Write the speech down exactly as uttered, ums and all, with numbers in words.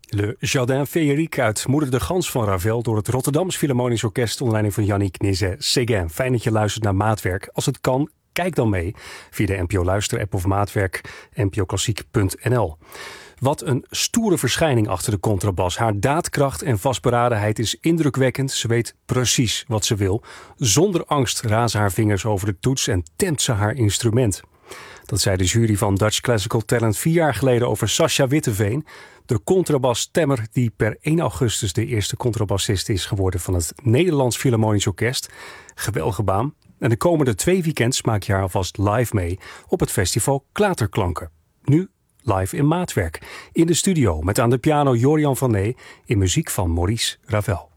Le Jardin Féerique uit Moeder de Gans van Ravel door het Rotterdams Philharmonisch Orkest onder leiding van Yannick Nézet-Séguin. Fijn dat je luistert naar Maatwerk. Als het kan, kijk dan mee via de N P O Luister-app of maatwerk n p o klassiek punt n l. Wat een stoere verschijning achter de contrabas. Haar daadkracht en vastberadenheid is indrukwekkend. Ze weet precies wat ze wil. Zonder angst razen haar vingers over de toets en temt ze haar instrument. Dat zei de jury van Dutch Classical Talent vier jaar geleden over Sascha Witteveen. De contrabasstemmer die per één augustus de eerste contrabassist is geworden van het Nederlands Philharmonisch Orkest. Geweldige baan. En de komende twee weekends maak je haar alvast live mee op het festival Klaterklanken. Nu live in Maatwerk. In de studio met aan de piano Jorian van Nee in muziek van Maurice Ravel.